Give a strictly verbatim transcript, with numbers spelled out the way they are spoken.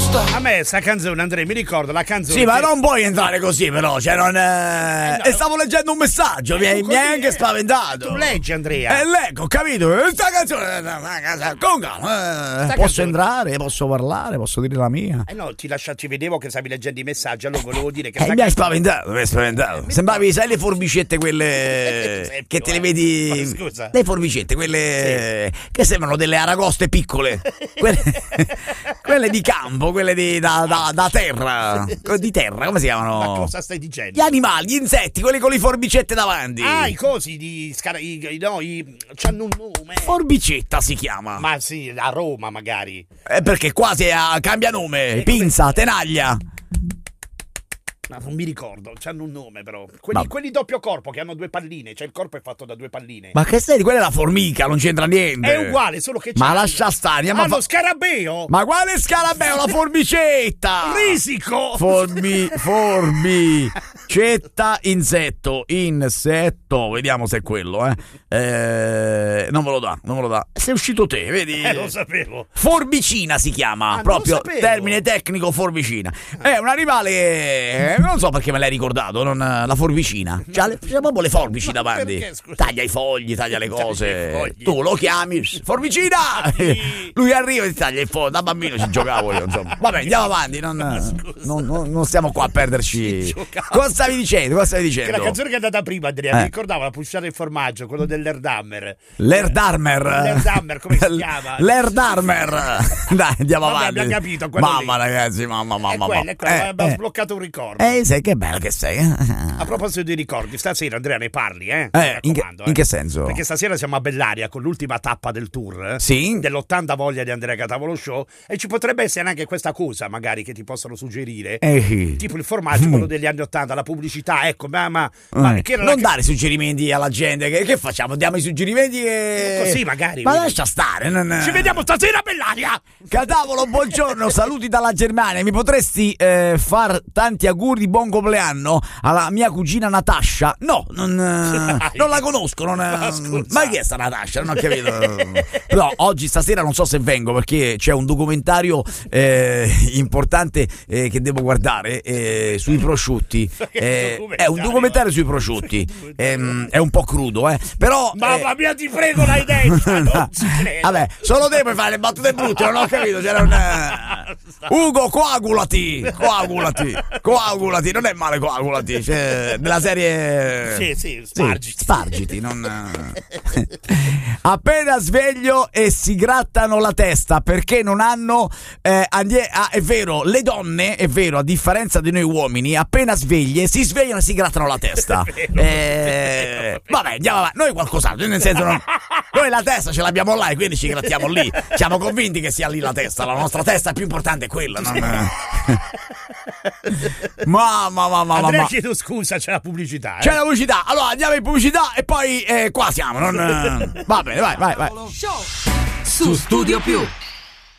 giusta. A me sta canzone, Andrea, mi ricordo la canzone. Sì, ma non puoi entrare così, però. Cioè, non. Eh... Eh no. E stavo leggendo un messaggio, mi hai anche spaventato. Tu leggi, Andrea. E leggo, ho capito. Sta canzone. Con calma. Eh, posso canzone. entrare, posso parlare, posso dire la mia. Eh no, ti lascia, ti vedevo che stavi leggendo i messaggi, allora volevo dire che. Eh, mi canzone... hai spaventato, mi hai spaventato. Mi Sembravi, sai, le forbicette quelle. Esempio, che te le vedi. Oh, scusa. Le forbicette, quelle. Sì. Che sembrano delle aragoste piccole. quelle... quelle di campo, quelle di, da, da, da terra. Di terra, come si chiamano? Ma cosa stai dicendo? Gli animali, gli insetti, quelli con le forbicette davanti. Ah, i cosi di scara... I, no, i... c'hanno un nome. Forbicetta si chiama. Ma sì, a Roma magari. Eh, perché quasi a... cambia nome. Eh, Pinza, come... tenaglia. Ma non mi ricordo, c'hanno un nome però. Quelli, Ma... quelli doppio corpo che hanno due palline, cioè il corpo è fatto da due palline. Ma che sei? Quella è la formica, non c'entra niente. È uguale, solo che c'è. Ma lascia stare, ma fa... lo scarabeo! Ma quale scarabeo? La forbicetta! Risico! Formi, forbicetta, insetto, insetto, vediamo se è quello, eh. eh. Non me lo dà, non me lo dà. Sei uscito te, vedi? Eh, lo sapevo. Forbicina si chiama, ah, proprio termine tecnico, forbicina. È un animale, non so perché me l'hai ricordato, non, la forbicina. C'ha, le, c'ha proprio le forbici ma davanti. Perché, taglia i fogli, taglia le cose. Tu lo chiami, forbicina! Lui arriva e ti taglia i fogli. Da bambino ci giocavo io, insomma. Vabbè, andiamo avanti, non, non, non, non stiamo qua a perderci. Cosa stavi dicendo? Cosa stavi dicendo? Che la canzone che è andata prima, Andrea, eh. mi ricordava la pusciata di formaggio, quello dell'Erdammer. L'Erdammer. L'Erdammer, come si chiama? L'Erdammer. Dai, andiamo Vabbè, avanti. Abbiamo capito. Mamma, lì. ragazzi, mamma, mamma. È quello, è quello. Eh, abbiamo eh. sbloccato un ricordo. Eh, sai che bello che sei. A proposito di ricordi, stasera, Andrea, ne parli, eh? eh, in, che, in eh? che senso? Perché stasera siamo a Bellaria con l'ultima tappa del tour. Eh? Sì. Dell'ottanta voglia di Andrea Catavolo Show. E ci potrebbe essere anche questa cosa, magari, che ti possono suggerire. Eh. Tipo il formaggio, quello degli anni ottanta, la pubblicità, ecco, ma... ma, ma eh. che non la... dare suggerimenti alla gente, che, che facciamo? Diamo i suggerimenti e... Così magari. Ma lascia stare. Non... Ci vediamo stasera a Bellaria! Catavolo, buongiorno, saluti dalla Germania. Mi potresti eh, far tanti auguri di buon compleanno alla mia cugina Natascia? No, non, eh, non la conosco. Non, ma, ma chi è sta Natascia? Non ho capito. Però oggi, stasera, non so se vengo perché c'è un documentario eh, importante eh, che devo guardare eh, sui prosciutti. Eh, è un documentario sui prosciutti. Eh, è un po' crudo, eh. Però. Mamma eh, mia, ti prego, l'hai detto. Non ci credo. Vabbè, solo te puoi fare le battute brutte, non ho capito. C'era un. Ugo, coagulati! Coagulati! Coagulati! Non è male, coagulati! Cioè, della serie. Sì, sì, spargiti. Sì, spargiti, non. Appena sveglio e si grattano la testa perché non hanno. Eh, andie... ah, è vero, le donne, è vero, a differenza di noi uomini, appena sveglie si svegliano e si grattano la testa. eh... Vabbè, andiamo avanti. Noi qualcos'altro, nel senso, non... noi la testa ce l'abbiamo là e quindi ci grattiamo lì. Siamo convinti che sia lì la testa. La nostra testa è più importante è quella. Non... mamma, mamma, Andrea, mamma. chiedo scusa, c'è la pubblicità. Eh? C'è la pubblicità. Allora andiamo in pubblicità e poi eh, qua siamo. Non... Va bene, vai, vai, vai. Show su Studio Più.